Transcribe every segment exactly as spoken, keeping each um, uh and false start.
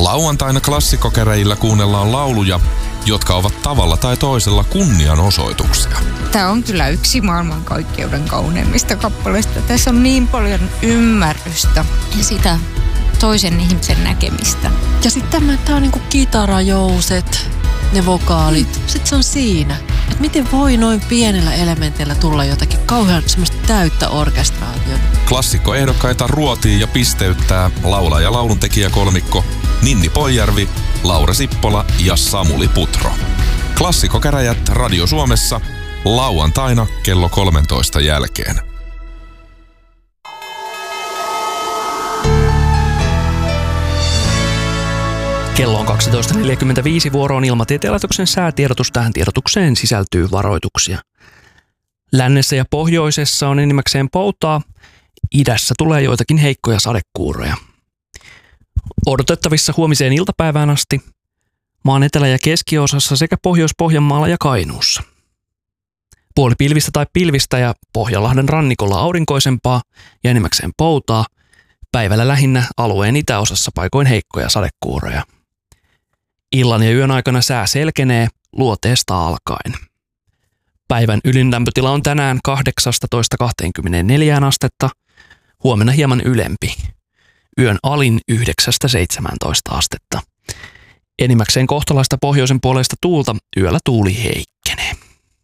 Lauantaina klassikkokäräjillä kuunnellaan lauluja, jotka ovat tavalla tai toisella kunnianosoituksia. Tämä on kyllä yksi maailmankaikkeuden kauneimmista kappaleista. Tässä on niin paljon ymmärrystä ja sitä toisen ihmisen näkemistä. Ja sitten tämä on niinku kitarajouset, ne vokaalit. Mm. Sitten se on siinä. Että miten voi noin pienellä elementillä tulla jotakin kauhean semmoista täyttä orkestraatiota. Klassikkoehdokkaita ruotii ja pisteyttää laulaja- ja lauluntekijä kolmikko Ninni Poijärvi, Laura Sippola ja Samuli Putro. Klassikkokäräjät Radio Suomessa lauantaina kello kolmentoista jälkeen. Kello on kaksitoista neljäkymmentäviisi, vuoro on Ilmatieteen laitoksen säätiedotus. Tähän tiedotukseen sisältyy varoituksia. Lännessä ja pohjoisessa on enimmäkseen poutaa. Idässä tulee joitakin heikkoja sadekuuroja. Odotettavissa huomiseen iltapäivään asti maan etelä- ja keskiosassa sekä Pohjois-Pohjanmaalla ja Kainuussa. Puolipilvistä tai pilvistä ja Pohjanlahden rannikolla aurinkoisempaa ja enimmäkseen poutaa. Päivällä lähinnä alueen itäosassa paikoin heikkoja sadekuuroja. Illan ja yön aikana sää selkenee luoteesta alkaen. Päivän ylin lämpötila on tänään kahdeksastatoista kaksikymmentäneljä astetta, huomenna hieman ylempi. Yön alin yhdeksästä seitsemääntoista astetta. Enimmäkseen kohtalaista pohjoisen puolesta tuulta, yöllä tuuli heikkenee.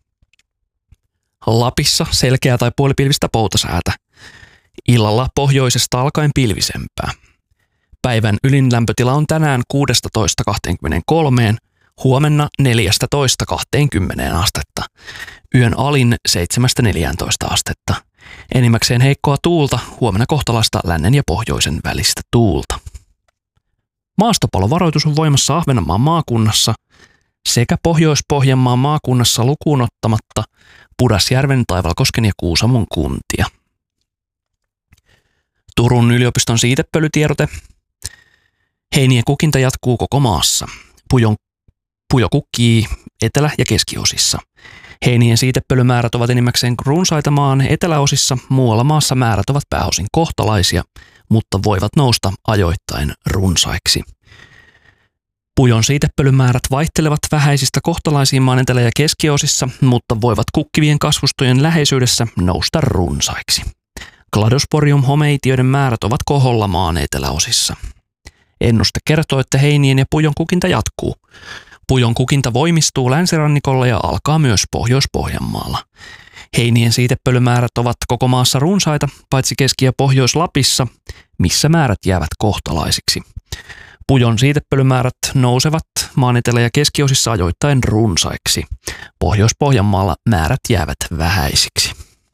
Lapissa selkeää tai puolipilvistä poutasäätä. Illalla pohjoisesta alkaen pilvisempää. Päivän ylin lämpötila on tänään kuusitoista kaksikymmentäkolme, huomenna neljätoista kaksikymmentä astetta. Yön alin seitsemästä neljääntoista astetta. Enimmäkseen heikkoa tuulta, huomenna kohtalaista lännen ja pohjoisen välistä tuulta. Maastopalovaroitus on voimassa Ahvenanmaan maakunnassa sekä Pohjois-Pohjanmaan maakunnassa lukuun ottamatta Pudasjärven, Taivalkosken ja Kuusamon kuntia. Turun yliopiston siitepölytiedote. Heinien kukinta jatkuu koko maassa. Pujon, pujo kukkii etelä- ja keskiosissa. Heinien siitepölymäärät ovat enimmäkseen runsaita maan eteläosissa. Muualla maassa määrät ovat pääosin kohtalaisia, mutta voivat nousta ajoittain runsaiksi. Pujon siitepölymäärät vaihtelevat vähäisistä kohtalaisiin maan etelä- ja keskiosissa, mutta voivat kukkivien kasvustojen läheisyydessä nousta runsaiksi. Cladosporium-homeitioiden määrät ovat koholla maan eteläosissa. Ennuste kertoo, että heinien ja pujon kukinta jatkuu. Pujon kukinta voimistuu länsirannikolla ja alkaa myös Pohjois-Pohjanmaalla. Heinien siitepölymäärät ovat koko maassa runsaita, paitsi Keski- ja Pohjois-Lapissa, missä määrät jäävät kohtalaisiksi. Pujon siitepölymäärät nousevat maan etelä- ja keskiosissa ajoittain runsaiksi. Pohjois-Pohjanmaalla määrät jäävät vähäisiksi.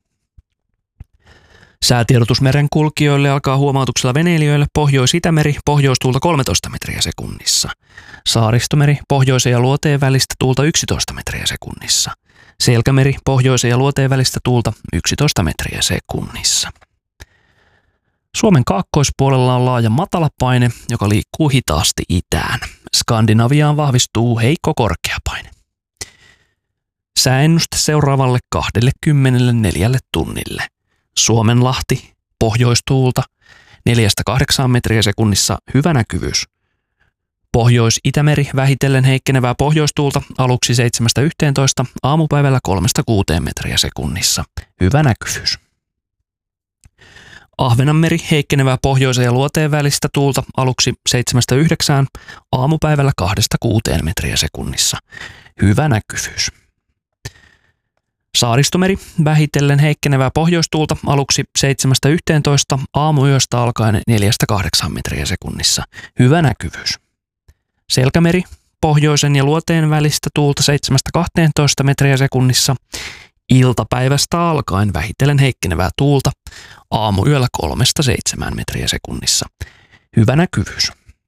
Säätiedotus merenkulkijoille alkaa huomautuksella veneilijöille Pohjois-Itämeri, pohjoistuulta kolmetoista metriä sekunnissa. Saaristomeri, pohjoisen ja luoteen välistä tuulta yksitoista metriä sekunnissa. Selkämeri, pohjoisen ja luoteen välistä tuulta yksitoista metriä sekunnissa. Suomen kaakkoispuolella on laaja matalapaine, joka liikkuu hitaasti itään. Skandinaviaan vahvistuu heikko korkeapaine. Sääennuste seuraavalle kaksikymmentäneljä tunnille. Suomenlahti, pohjoistuulta, neljästä kahdeksaan metriä sekunnissa, hyvä näkyvyys. Pohjois-Itämeri, vähitellen heikkenevää pohjoistuulta, aluksi seitsemästä yhteentoista, aamupäivällä kolmesta kuuteen metriä sekunnissa, hyvä näkyvyys. Ahvenanmeri, heikkenevää pohjoisen ja luoteen välistä tuulta, aluksi seitsemästä yhdeksään, aamupäivällä kahdesta kuuteen metriä sekunnissa, hyvä näkyvyys. Saaristomeri, vähitellen heikkenevää pohjoistuulta, aluksi seitsemästä yhteentoista, aamuyöstä alkaen neljästä kahdeksaan metriä sekunnissa, hyvä näkyvyys. Selkämeri, pohjoisen ja luoteen välistä tuulta seitsemästä kahteentoista metriä sekunnissa, iltapäivästä alkaen vähitellen heikkenevää tuulta, aamuyöllä kolmesta seitsemään metriä sekunnissa, hyvä näkyvyys.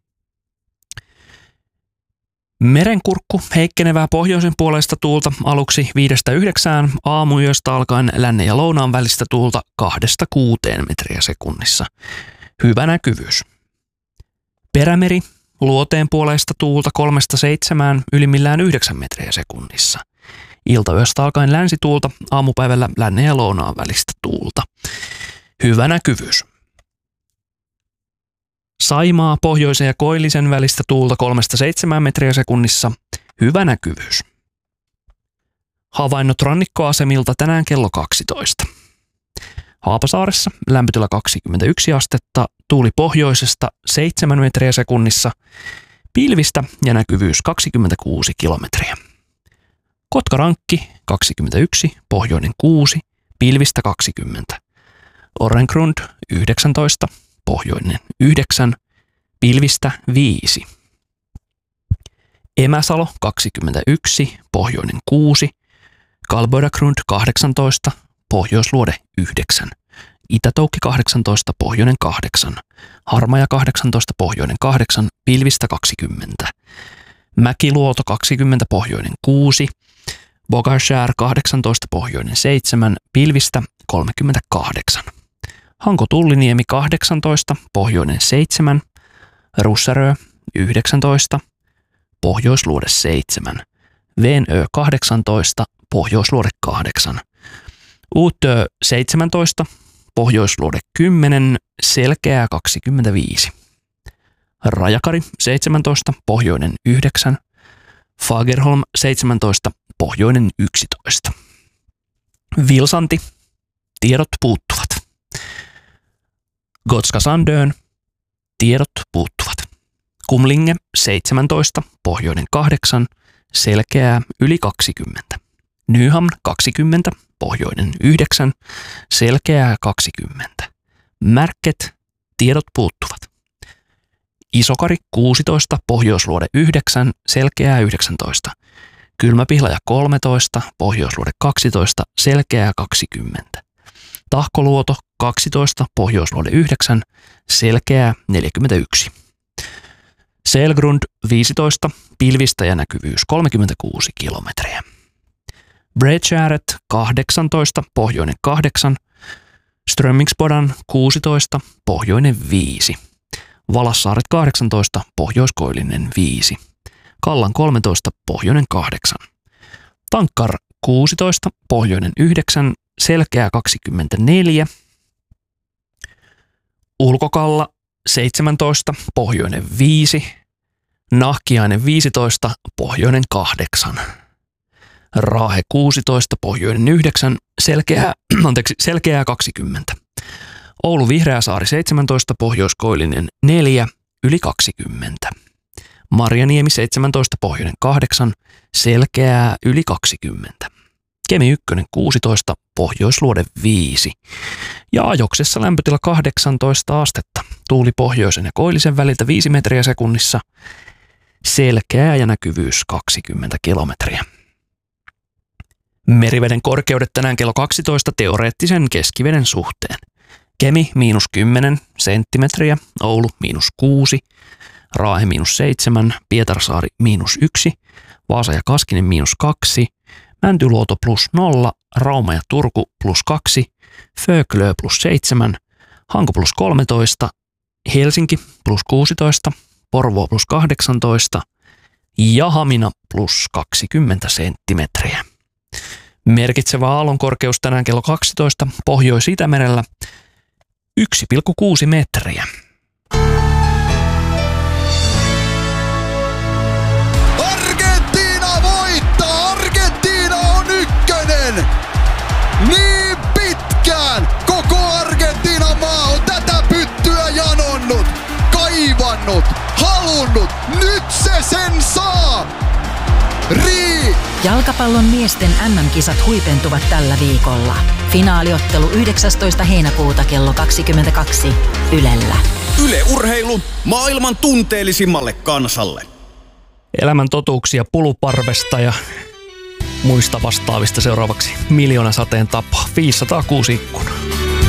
Merenkurkku, heikkenevää pohjoisen puolesta tuulta, aluksi viidestä yhdeksään, aamuyöstä alkaen lännen ja lounaan välistä tuulta kahdesta kuuteen metriä sekunnissa, hyvä näkyvyys. Perämeri, luoteen puolesta tuulta kolmesta seitsemään, ylimmillään yhdeksän metriä sekunnissa. Iltayöstä alkaen länsituulta, aamupäivällä lännen ja lounaan välistä tuulta, hyvä näkyvyys. Saimaa, pohjoisen ja koillisen välistä tuulta kolmesta seitsemään metriä sekunnissa. Hyvä näkyvyys. Havainnot rannikkoasemilta tänään kello kaksitoista. Haapasaaressa lämpötila kaksikymmentäyksi astetta, tuuli pohjoisesta seitsemän metriä sekunnissa, pilvistä ja näkyvyys kaksikymmentäkuusi kilometriä. Kotkarankki kaksikymmentäyksi, pohjoinen kuusi, pilvistä kaksikymmentä. Orrengrund yhdeksäntoista, pohjoinen yhdeksän, pilvistä viisi. Emäsalo kaksikymmentäyksi, pohjoinen kuusi, Kalbodagrund kahdeksantoista, pohjoisluode yhdeksän, Itätoukki kahdeksantoista, pohjoinen kahdeksan, Harmaja kahdeksantoista, pohjoinen kahdeksan, pilvistä kaksikymmentä, Mäkiluoto kaksikymmentä, pohjoinen kuusi, Bogarskär kahdeksantoista, pohjoinen seitsemän, pilvistä kolmekymmentäkahdeksan, Hanko Tulliniemi kahdeksantoista, pohjoinen seitsemän, Russarö yhdeksäntoista, pohjoisluode seitsemän, Venö kahdeksantoista, pohjoisluode kahdeksan, Uutö seitsemäntoista, pohjoisluode kymmenen, selkeää kaksikymmentäviisi, Rajakari seitsemäntoista, pohjoinen yhdeksän, Fagerholm seitsemäntoista, pohjoinen yksitoista. Vilsanti, tiedot puuttuvat. Gotska Sandön, tiedot puuttuvat. Kumlinge seitsemäntoista, pohjoinen kahdeksan, selkeää yli kaksikymmentä. Nyhamn kaksikymmentä, pohjoinen yhdeksän, selkeää kaksikymmentä. Märket, tiedot puuttuvat. Isokari kuusitoista, pohjoisluode yhdeksän, selkeää yhdeksäntoista. Kylmäpihlaja kolmetoista, pohjoisluode kaksitoista, selkeää kaksikymmentä. Tahkoluoto kaksitoista, pohjoisluode yhdeksän, selkeää neljäkymmentäyksi. Selgrund viisitoista, pilvistä ja näkyvyys kolmekymmentäkuusi kilometriä. Bredskäret kahdeksantoista, pohjoinen kahdeksan, Strömmingsbodan kuusitoista, pohjoinen viisi, Valassaaret kahdeksantoista, pohjoiskoillinen viisi, Kallan kolmetoista, pohjoinen kahdeksan, Tankkar kuusitoista, pohjoinen yhdeksän, selkeää kaksikymmentäneljä, Ulkokalla seitsemäntoista, pohjoinen viisi, Nahkiainen viisitoista, pohjoinen kahdeksan, Raahe kuusitoista, pohjoinen yhdeksän, selkeää, anteeksi, selkeää kaksikymmentä. Oulu Vihreäsaari seitsemäntoista, pohjoiskoillinen neljä, yli kaksikymmentä. Marjaniemi seitsemäntoista, pohjoinen kahdeksan, selkeää yli kaksikymmentä. Kemi yksi kuusitoista, pohjoisluode viisi. Ja Ajoksessa lämpötila kahdeksantoista astetta. Tuuli pohjoisen ja koillisen väliltä viisi metriä sekunnissa. Selkeää ja näkyvyys kaksikymmentä kilometriä. Meriveden korkeudet tänään kello kaksitoista teoreettisen keskiveden suhteen. Kemi miinus kymmenen senttimetriä, Oulu miinus kuusi, Raahe miinus seitsemän, Pietarsaari miinus yksi, Vaasa ja Kaskinen miinus kaksi, Mäntyluoto plus nolla, Rauma ja Turku plus kaksi, Föglö plus seitsemän, Hanko plus kolmetoista, Helsinki plus kuusitoista, Porvoo plus kahdeksantoista ja Hamina plus kaksikymmentä senttimetriä. Merkitsevä aallonkorkeus tänään kello kaksitoista Pohjois-Itämerellä yksi pilkku kuusi metriä. Argentiina voittaa! Argentiina on ykkönen! Niin pitkään koko Argentiinan maa on tätä pyttyä janonnut, kaivannut, halunnut. Nyt se sen saa! Rii! Jalkapallon miesten äm äm-kisat huipentuvat tällä viikolla. Finaaliottelu yhdeksästoista heinäkuuta kello kaksikymmentäkaksi Ylellä. Yle Urheilu maailman tunteellisimmalle kansalle. Elämän totuuksia Puluparvesta ja muista vastaavista seuraavaksi Miljoonasateen tapa. viisisataakuusi ikkunaa.